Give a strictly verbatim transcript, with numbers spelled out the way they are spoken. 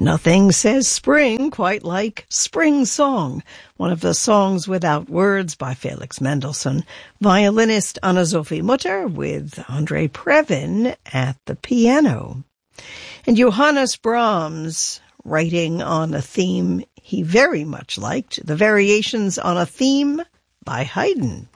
Nothing says spring quite like Spring Song, one of the songs without words by Felix Mendelssohn. Violinist Anna-Sophie Mutter with Andre Previn at the piano. And Johannes Brahms, writing on a theme he very much liked, the Variations on a Theme by Haydn.